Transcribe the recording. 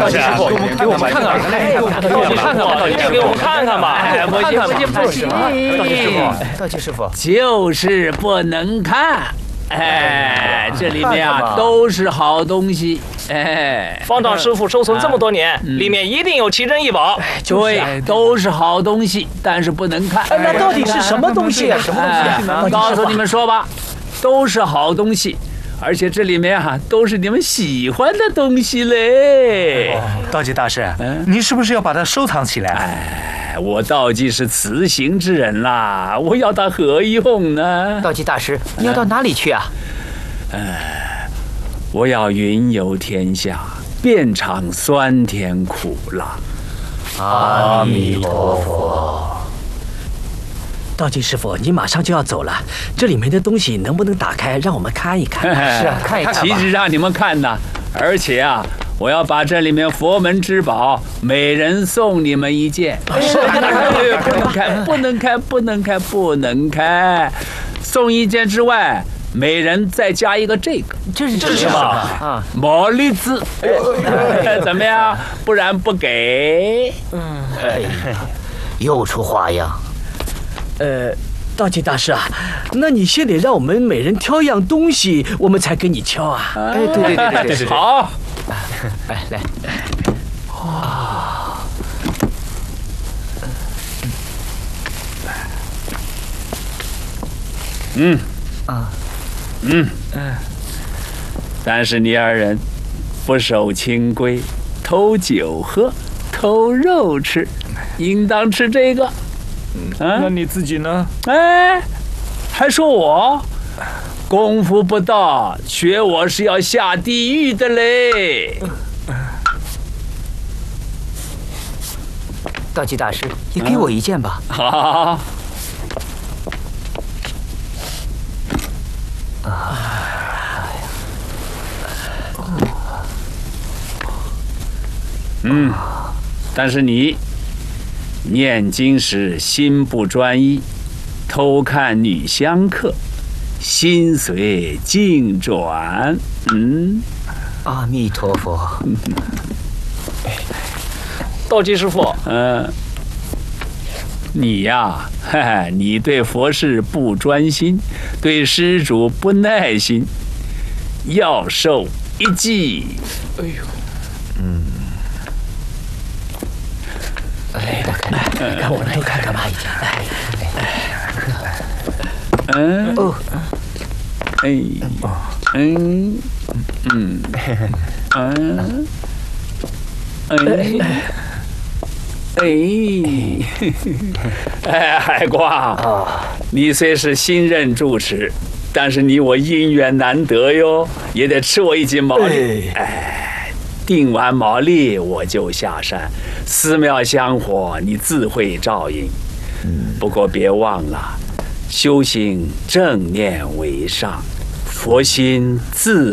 道济师傅，给我们看看，给我们看看吧。 不行， 道济师傅， 就是不能看。这里面啊都是好东西。 方丈师傅收存这么多年，里面一定有奇珍异宝。 对，都是好东西，但是不能看。 那到底是什么东西啊？什么东西？ 告诉你们说吧，都是好东西。而且这里面都是你们喜欢的东西嘞。 道济大师，您是不是要把它收藏起来？ 我道济是慈行之人啦，我要它何用呢？ 道济大师，你要到哪里去啊？ 我要云游天下，遍尝酸甜苦辣。 阿弥陀佛。道济师傅，你马上就要走了，这里面的东西能不能打开，让我们看一看？ 是啊， 看一看吧。 岂止让你们看呢，而且我要把这里面佛门之宝每人送你们一件。是，不能开，送一件之外，每人再加一个这个。 这是什么？ 毛利子，怎么样？不然不给。 又出花样。道济大师啊，那你先得让我们每人挑一样东西，我们才给你敲啊。 对，好。 来。 但是你二人不守清规，偷酒喝，偷肉吃，应当吃这个。 那你自己呢？ 还说我功夫不到，学我是要下地狱的嘞。 道济大师，也给我一件吧。 好。但是你念经时心不专一，偷看女香客，心随境转。 阿弥陀佛。 道济师傅， 你呀，你对佛事不专心，对施主不耐心，要受一记。 看我们都看干嘛？ 海光，你虽是新任住持，但是你我姻缘难得哟，也得吃我一斤毛利。定完毛利我就下山，寺庙香火你自会照应。不过别忘了，修行正念为上，佛心自